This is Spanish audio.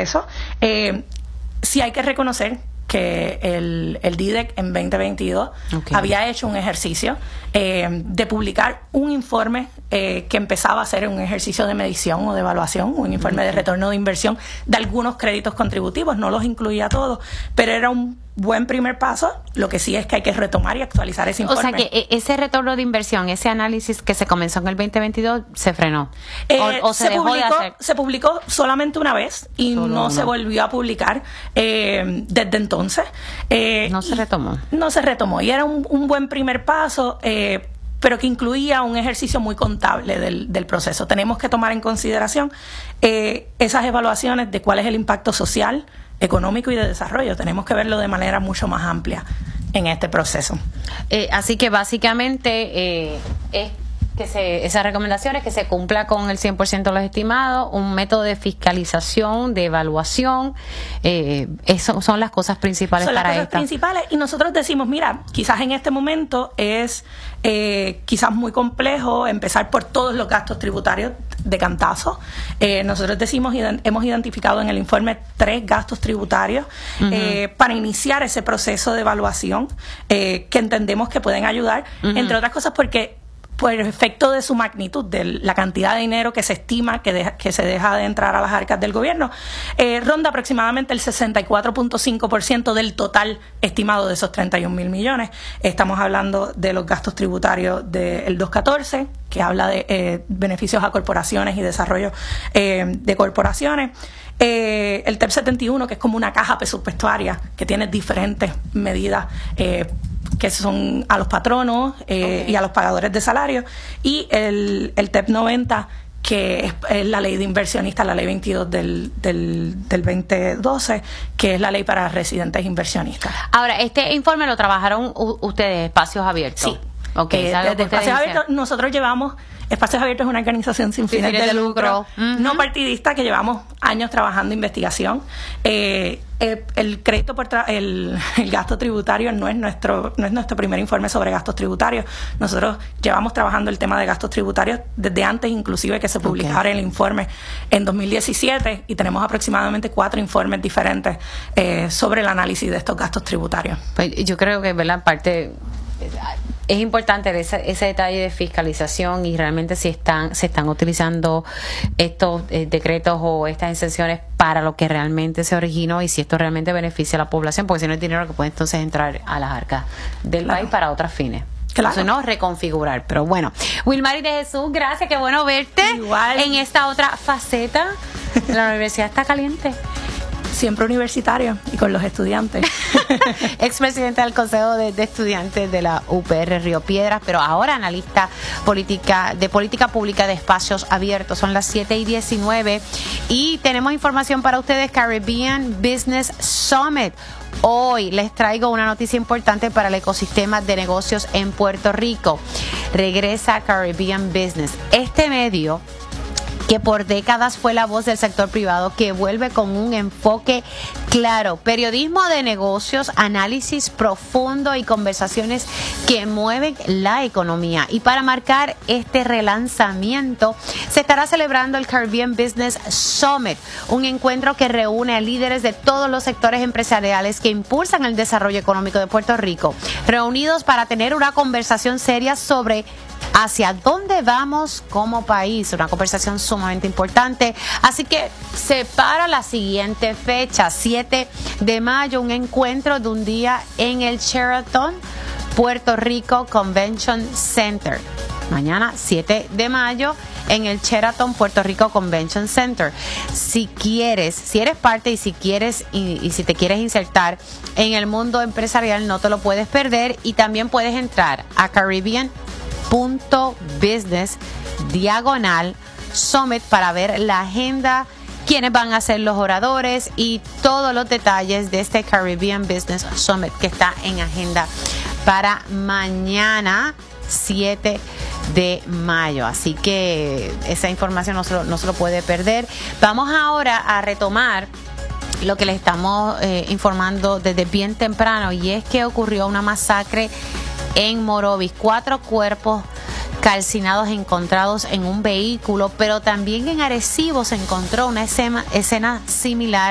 eso. Sí hay que reconocer que el DIDEC en 2022 había hecho un ejercicio de publicar un informe que empezaba a ser un ejercicio de medición o de evaluación, un informe de retorno de inversión de algunos créditos contributivos. No los incluía todos, pero era un buen primer paso. Lo que sí es que hay que retomar y actualizar ese informe. O sea que ese retorno de inversión, ese análisis que se comenzó en el 2022, se frenó. ¿O se dejó de hacer? Se publicó solamente una vez y se volvió a publicar desde entonces. No se retomó. No se retomó. Y era un buen primer paso, pero que incluía un ejercicio muy contable del proceso. Tenemos que tomar en consideración esas evaluaciones de cuál es el impacto social, económico y de desarrollo. Tenemos que verlo de manera mucho más amplia en este proceso. Así que básicamente es que esas recomendaciones, que se cumpla con el 100% de los estimados, un método de fiscalización, de evaluación, eso son las cosas principales para esto. Son las cosas principales, y nosotros decimos, mira, quizás en este momento es quizás muy complejo empezar por todos los gastos tributarios de cantazo. Nosotros decimos, hemos identificado en el informe 3 gastos tributarios para iniciar ese proceso de evaluación que entendemos que pueden ayudar, entre otras cosas porque por efecto de su magnitud, de la cantidad de dinero que se estima que se deja de entrar a las arcas del gobierno, ronda aproximadamente el 64.5% del total estimado de esos 31,000 millones. Estamos hablando de los gastos tributarios del 214, que habla de beneficios a corporaciones y desarrollo de corporaciones. El TEP 71, que es como una caja presupuestaria que tiene diferentes medidas que son a los patronos y a los pagadores de salario, y el TEP 90, que es la ley de inversionistas, la ley 22 del 2012, que es la ley para residentes inversionistas. Ahora, este informe lo trabajaron ustedes, Espacios Abiertos. Sí. Desde Espacios Abiertos, nosotros llevamos... Espacios Abiertos es una organización sin fines de lucro, no partidista, que llevamos años trabajando investigación. El crédito por el gasto tributario no es nuestro primer informe sobre gastos tributarios. Nosotros llevamos trabajando el tema de gastos tributarios desde antes, inclusive que se publicara el informe en 2017, y tenemos aproximadamente 4 informes diferentes sobre el análisis de estos gastos tributarios. Pues yo creo que, ¿verdad?, parte... Es importante ese detalle de fiscalización y realmente si se están utilizando estos decretos o estas exenciones para lo que realmente se originó y si esto realmente beneficia a la población, porque si no es dinero que puede entonces entrar a las arcas del país para otros fines. Claro. Eso no, reconfigurar. Pero bueno, Wilmary de Jesús, gracias, qué bueno verte. Igual. En esta otra faceta. La universidad está caliente. Siempre universitario y con los estudiantes. Expresidente del Consejo de Estudiantes de la UPR Río Piedras, pero ahora analista de política pública de Espacios Abiertos. Son las 7:19 y tenemos información para ustedes. Caribbean Business Summit. Hoy les traigo una noticia importante para el ecosistema de negocios en Puerto Rico. Regresa Caribbean Business. Este medio, que por décadas fue la voz del sector privado, que vuelve con un enfoque claro, periodismo de negocios, análisis profundo y conversaciones que mueven la economía. Y para marcar este relanzamiento, se estará celebrando el Caribbean Business Summit, un encuentro que reúne a líderes de todos los sectores empresariales que impulsan el desarrollo económico de Puerto Rico, reunidos para tener una conversación seria sobre hacia dónde vamos como país, una conversación sumamente importante. Así que separa la siguiente fecha, 7 de mayo, un encuentro de un día en el Sheraton Puerto Rico Convention Center. Mañana, 7 de mayo, en el Sheraton Puerto Rico Convention Center. Si eres parte y si te quieres insertar en el mundo empresarial, no te lo puedes perder, y también puedes entrar a Caribbean.business/Summit para ver la agenda, quiénes van a ser los oradores y todos los detalles de este Caribbean Business Summit que está en agenda para mañana, 7 de mayo. Así que esa información no se lo puede perder. Vamos ahora a retomar lo que les estamos informando desde bien temprano, y es que ocurrió una masacre en Morovis. 4 cuerpos calcinados encontrados en un vehículo, pero también en Arecibo se encontró una escena similar